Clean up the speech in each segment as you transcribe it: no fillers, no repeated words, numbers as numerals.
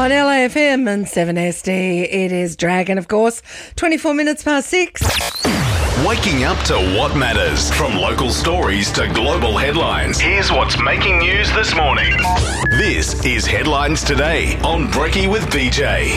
On LAFM and 7SD, it is Dragon, of course. 24 minutes past 6. Waking up to what matters. From local stories to global headlines. Here's what's making news this morning. This is Headlines Today on Brekkie with BJ.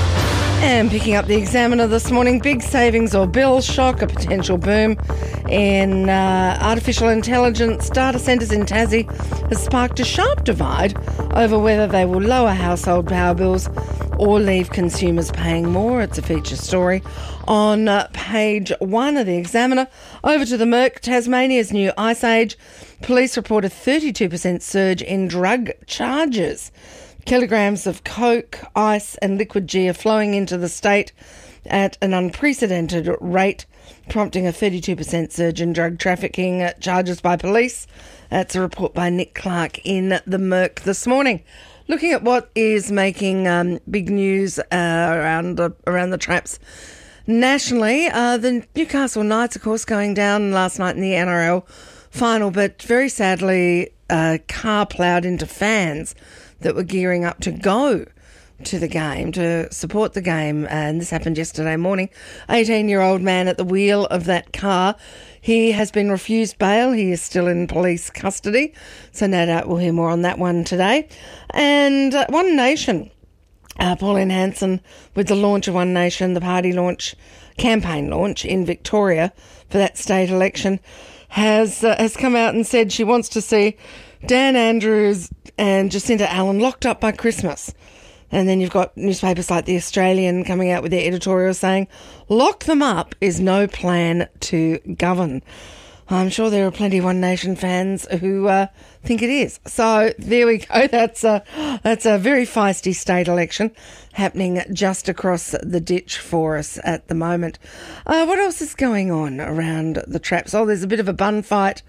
And picking up the Examiner this morning, big savings or bill shock, a potential boom in artificial intelligence data centres in Tassie has sparked a sharp divide over whether they will lower household power bills or leave consumers paying more. It's a feature story on page 1 of the Examiner. Over to the Merc, Tasmania's new ice age. Police report a 32% surge in drug charges. Kilograms of coke, ice and liquid G are flowing into the state at an unprecedented rate, prompting a 32% surge in drug trafficking charges by police. That's a report by Nick Clark in the Merc this morning. Looking at what is making big news around the traps nationally, the Newcastle Knights, of course, going down last night in the NRL final, but very sadly, a car ploughed into fans that were gearing up to go to the game, to support the game, and this happened yesterday morning. 18-year-old man at the wheel of that car. He has been refused bail. He is still in police custody, so no doubt we'll hear more on that one today. And One Nation, Pauline Hanson, with the launch of One Nation, the party launch, campaign launch in Victoria for that state election, has come out and said she wants to see Dan Andrews and Jacinta Allen locked up by Christmas. And then you've got newspapers like The Australian coming out with their editorial saying, lock them up is no plan to govern. I'm sure there are plenty of One Nation fans who think it is. So there we go. That's a very feisty state election happening just across the ditch for us at the moment. What else is going on around the traps? Oh, there's a bit of a bun fight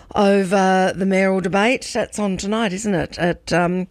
over the mayoral debate. That's on tonight, isn't it, at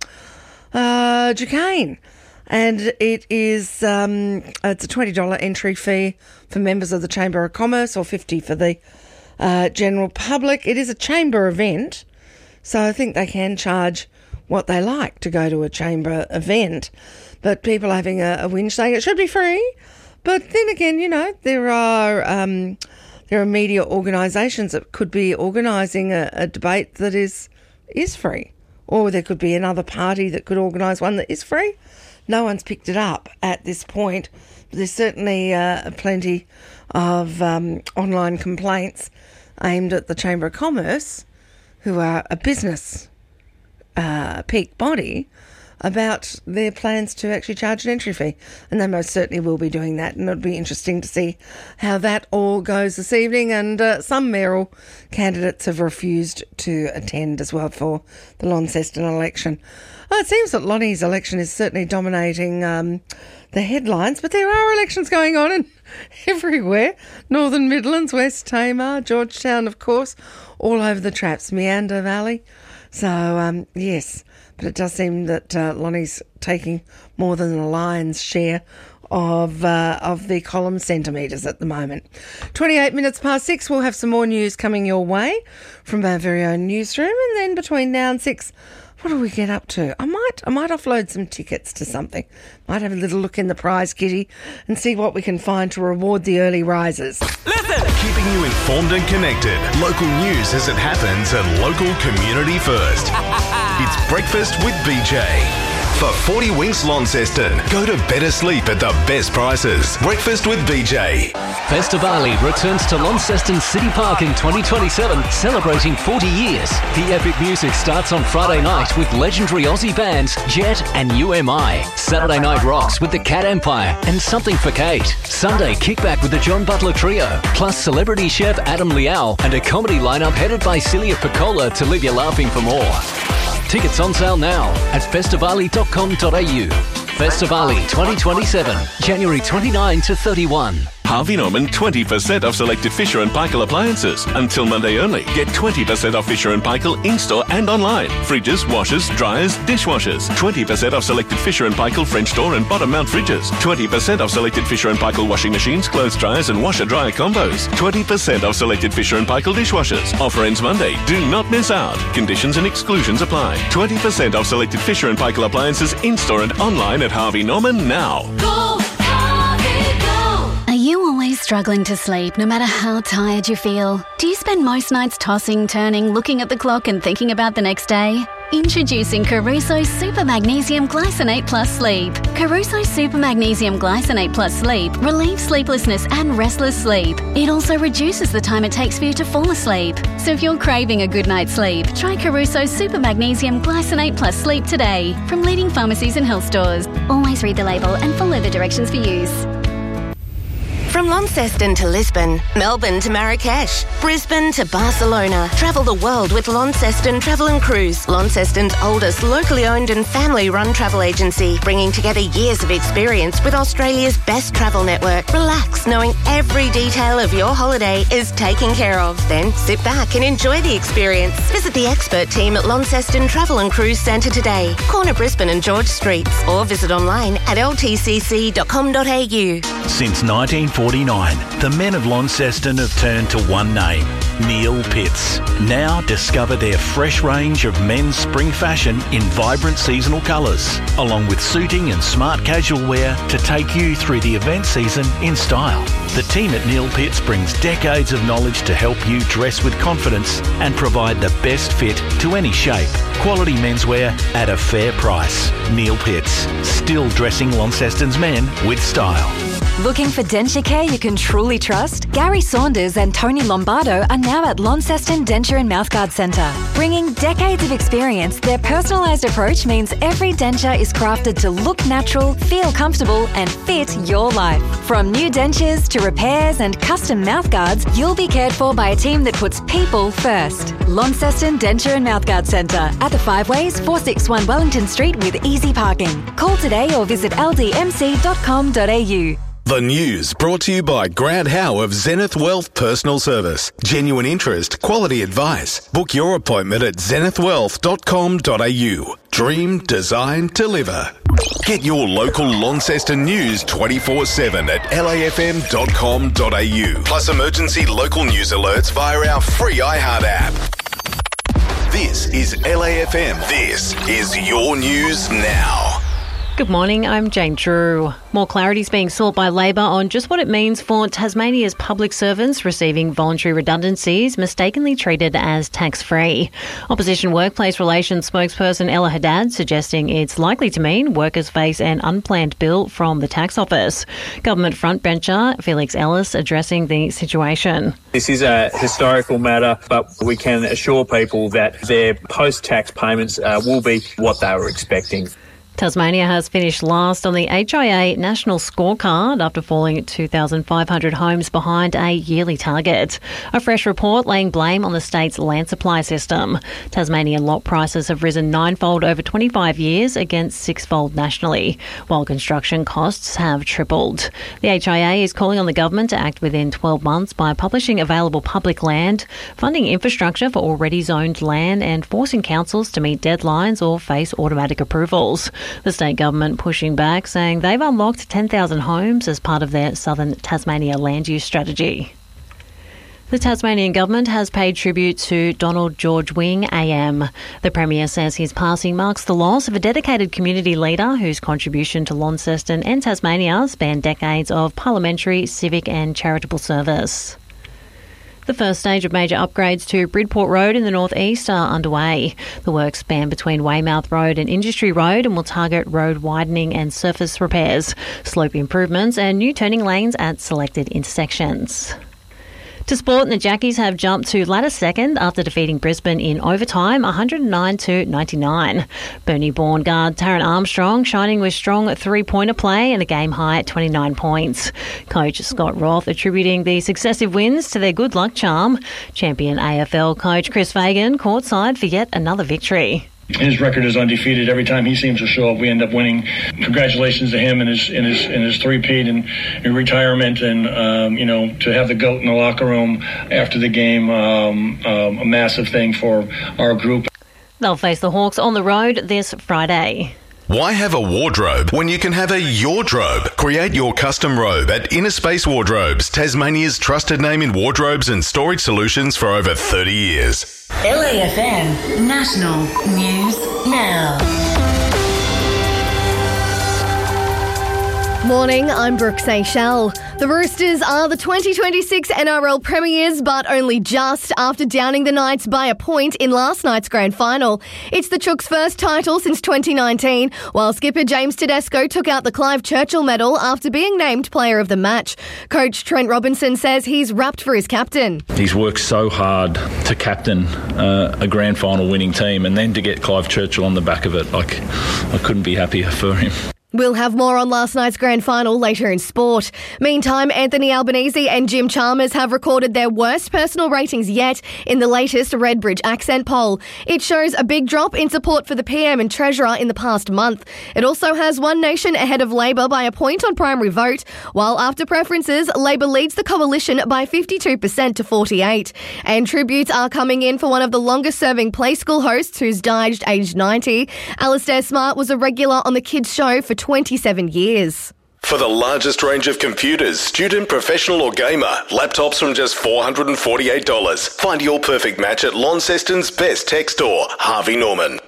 Duquesne. And it is it's a $20 entry fee for members of the Chamber of Commerce or $50 for the general public. It is a chamber event, so I think they can charge what they like to go to a chamber event. But people are having a whinge saying it should be free. But then again, you know, there are media organisations that could be organising a debate that is free. Or there could be another party that could organise one that is free. No one's picked it up at this point. But there's certainly plenty of online complaints aimed at the Chamber of Commerce, who are a business peak body, about their plans to actually charge an entry fee. And they most certainly will be doing that. And it'll be interesting to see how that all goes this evening. And some mayoral candidates have refused to attend as well for the Launceston election. Well, it seems that Lonnie's election is certainly dominating the headlines, but there are elections going on everywhere. Northern Midlands, West Tamar, Georgetown, of course, all over the traps, Meander Valley. So, yes, but it does seem that Lonnie's taking more than the lion's share of the column centimetres at the moment. 28 minutes past 6, we'll have some more news coming your way from our very own newsroom, and then between now and 6, what do we get up to? I might offload some tickets to something. Might have a little look in the prize kitty and see what we can find to reward the early risers. Listen! Keeping you informed and connected. Local news as it happens and local community first. It's Breakfast with BJ. For 40 Winks Launceston, go to better sleep at the best prices. Breakfast with BJ. Festivali returns to Launceston City Park in 2027, celebrating 40 years. The epic music starts on Friday night with legendary Aussie bands Jet and UMI. Saturday night rocks with the Cat Empire and Something for Kate. Sunday kickback with the John Butler Trio, plus celebrity chef Adam Liao and a comedy lineup headed by Celia Piccola to leave you laughing for more. Tickets on sale now at festivali.com.au. Festivali 2027, January 29 to 31. Harvey Norman 20% off selected Fisher & Paykel appliances. Until Monday only. Get 20% off Fisher & Paykel in-store and online. Fridges, washers, dryers, dishwashers. 20% off selected Fisher & Paykel French door and bottom mount fridges. 20% off selected Fisher & Paykel washing machines, clothes dryers and washer-dryer combos. 20% off selected Fisher & Paykel dishwashers. Offer ends Monday. Do not miss out. Conditions and exclusions apply. 20% off selected Fisher & Paykel appliances in-store and online at Harvey Norman now. Go, Harvey, go! Are you always struggling to sleep no matter how tired you feel? Do you spend most nights tossing, turning, looking at the clock and thinking about the next day? Introducing Caruso Super Magnesium Glycinate Plus Sleep. Caruso Super Magnesium Glycinate Plus Sleep relieves sleeplessness and restless sleep. It also reduces the time it takes for you to fall asleep. So if you're craving a good night's sleep, try Caruso Super Magnesium Glycinate Plus Sleep today from leading pharmacies and health stores. Always read the label and follow the directions for use. From Launceston to Lisbon, Melbourne to Marrakesh, Brisbane to Barcelona. Travel the world with Launceston Travel and Cruise, Launceston's oldest locally owned and family-run travel agency, bringing together years of experience with Australia's best travel network. Relax, knowing every detail of your holiday is taken care of. Then sit back and enjoy the experience. Visit the expert team at Launceston Travel and Cruise Centre today, corner Brisbane and George Streets, or visit online at ltcc.com.au. Since 1949, the men of Launceston have turned to one name, Neil Pitts. Now discover their fresh range of men's spring fashion in vibrant seasonal colours, along with suiting and smart casual wear to take you through the event season in style. The team at Neil Pitts brings decades of knowledge to help you dress with confidence and provide the best fit to any shape. Quality menswear at a fair price. Neil Pitts, still dressing Launceston's men with style. Looking for denture care you can truly trust? Gary Saunders and Tony Lombardo are now at Launceston Denture and Mouthguard Centre. Bringing decades of experience, their personalised approach means every denture is crafted to look natural, feel comfortable and fit your life. From new dentures to repairs and custom mouthguards, you'll be cared for by a team that puts people first. Launceston Denture and Mouthguard Centre at the Five Ways, 461 Wellington Street with easy parking. Call today or visit ldmc.com.au. The news brought to you by Grant Howe of Zenith Wealth Personal Service. Genuine interest, quality advice. Book your appointment at zenithwealth.com.au. Dream, design, deliver. Get your local Launceston news 24/7 at lafm.com.au. Plus emergency local news alerts via our free iHeart app. This is LAFM. This is your news now. Good morning, I'm Jane Drew. More clarity is being sought by Labor on just what it means for Tasmania's public servants receiving voluntary redundancies mistakenly treated as tax-free. Opposition Workplace Relations spokesperson Ella Haddad suggesting it's likely to mean workers face an unplanned bill from the tax office. Government frontbencher Felix Ellis addressing the situation. This is a historical matter, but we can assure people that their post-tax payments will be what they were expecting. Tasmania has finished last on the HIA National Scorecard after falling 2,500 homes behind a yearly target. A fresh report laying blame on the state's land supply system. Tasmanian lot prices have risen ninefold over 25 years against sixfold nationally, while construction costs have tripled. The HIA is calling on the government to act within 12 months by publishing available public land, funding infrastructure for already zoned land and forcing councils to meet deadlines or face automatic approvals. The state government pushing back, saying they've unlocked 10,000 homes as part of their Southern Tasmania land use strategy. The Tasmanian government has paid tribute to Donald George Wing AM. The Premier says his passing marks the loss of a dedicated community leader whose contribution to Launceston and Tasmania spanned decades of parliamentary, civic and charitable service. The first stage of major upgrades to Bridport Road in the northeast are underway. The works span between Weymouth Road and Industry Road and will target road widening and surface repairs, slope improvements and new turning lanes at selected intersections. To sport, and the Jackies have jumped to ladder second after defeating Brisbane in overtime 109-99. Burnie-born guard Taran Armstrong shining with strong three-pointer play and a game-high 29 points. Coach Scott Roth attributing the successive wins to their good luck charm. Champion AFL coach Chris Fagan courtside for yet another victory. His record is undefeated. Every time he seems to show up, we end up winning. Congratulations to him and his three-peat and retirement, and to have the GOAT in the locker room after the game, a massive thing for our group. They'll face the Hawks on the road this Friday. Why have a wardrobe when you can have a Yordrobe? Create your custom robe at Inner Space Wardrobes, Tasmania's trusted name in wardrobes and storage solutions for over 30 years. LAFM National News Now. Morning, I'm Brooke Seychelles. The Roosters are the 2026 NRL Premiers, but only just after downing the Knights by a point in last night's grand final. It's the Chooks' first title since 2019, while skipper James Tedesco took out the Clive Churchill medal after being named player of the match. Coach Trent Robinson says he's rapt for his captain. He's worked so hard to captain a grand final winning team, and then to get Clive Churchill on the back of it, I couldn't be happier for him. We'll have more on last night's grand final later in sport. Meantime, Anthony Albanese and Jim Chalmers have recorded their worst personal ratings yet in the latest Redbridge Accent poll. It shows a big drop in support for the PM and Treasurer in the past month. It also has One Nation ahead of Labor by a point on primary vote, while after preferences, Labor leads the coalition by 52% to 48%. And tributes are coming in for one of the longest-serving Play School hosts who's died aged 90. Alistair Smart was a regular on the kids' show for 27 years. For the largest range of computers, student, professional or gamer, laptops from just $448. Find your perfect match at Launceston's best tech store, Harvey Norman.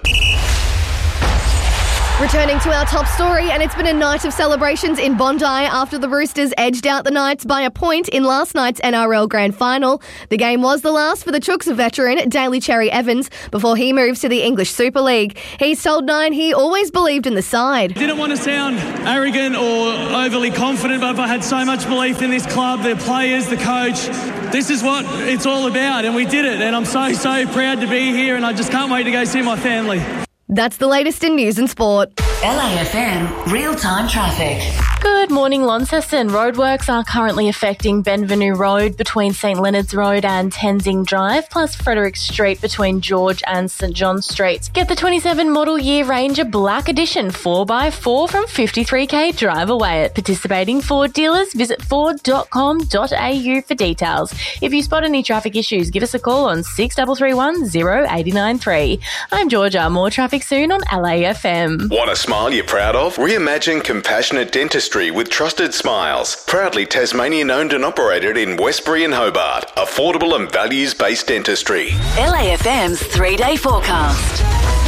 Returning to our top story, and it's been a night of celebrations in Bondi after the Roosters edged out the Knights by a point in last night's NRL Grand Final. The game was the last for the Chooks veteran Daly Cherry Evans before he moves to the English Super League. He's told Nine he always believed in the side. Didn't want to sound arrogant or overly confident, but I had so much belief in this club, the players, the coach. This is what it's all about, and we did it, and I'm so proud to be here, and I just can't wait to go see my family. That's the latest in news and sport. LAFM real-time traffic. Good morning, Launceston. Roadworks are currently affecting Benvenue Road between St Leonard's Road and Tenzing Drive, plus Frederick Street between George and St John Streets. Get the 27 model year Ranger Black Edition 4x4 from 53k drive away at participating Ford dealers. Visit ford.com.au for details. If you spot any traffic issues, give us a call on 6331 0893. I'm Georgia. More traffic soon on LAFM. Want a smile you're proud of? Reimagine compassionate dentistry with Trusted Smiles. Proudly Tasmanian owned and operated in Westbury and Hobart. Affordable and values-based dentistry. LAFM's 3-day forecast.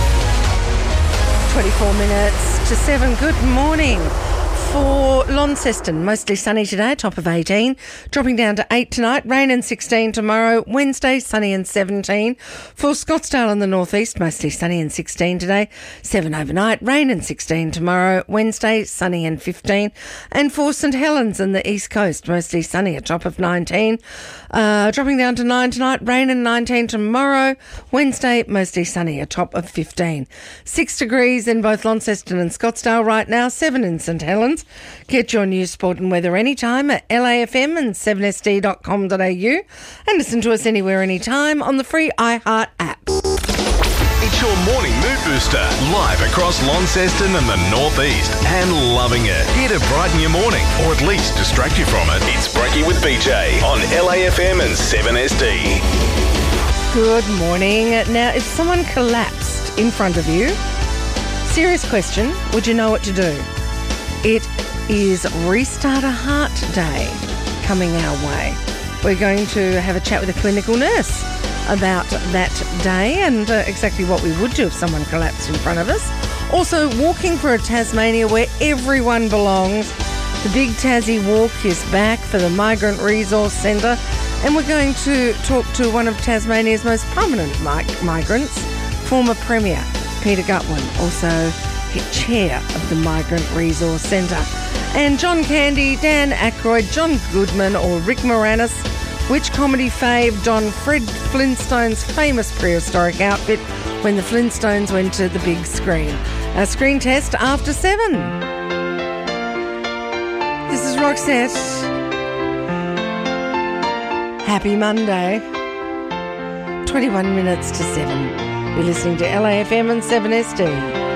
24 minutes to 7. Good morning. For Launceston, mostly sunny today, top of 18. Dropping down to 8 tonight, rain and 16 tomorrow. Wednesday, sunny and 17. For Scottsdale in the northeast, mostly sunny and 16 today. 7 overnight, rain and 16 tomorrow. Wednesday, sunny and 15. And for St Helens in the east coast, mostly sunny, a top of 19. Dropping down to 9 tonight, rain and 19 tomorrow. Wednesday, mostly sunny, a top of 15. 6 degrees in both Launceston and Scottsdale right now, 7 in St Helens. Get your news, sport and weather anytime at LAFM and 7sd.com.au and listen to us anywhere, anytime on the free iHeart app. It's your morning mood booster, live across Launceston and the northeast, and loving it. Here to brighten your morning, or at least distract you from it. It's Breaky with BJ on LAFM and 7SD. Good morning. Now, if someone collapsed in front of you, serious question, would you know what to do? It is Restart a Heart Day coming our way. We're going to have a chat with a clinical nurse about that day and exactly what we would do if someone collapsed in front of us. Also, walking for a Tasmania where everyone belongs. The Big Tassie Walk is back for the Migrant Resource Centre, and we're going to talk to one of Tasmania's most prominent migrants, former Premier Peter Gutwein, also chair of the Migrant Resource Centre. And John Candy, Dan Aykroyd, John Goodman or Rick Moranis, which comedy fave donned Fred Flintstone's famous prehistoric outfit when the Flintstones went to the big screen? A screen test after 7. This is Roxette. Happy Monday. 21 minutes to 7. You're listening to LAFM and 7SD.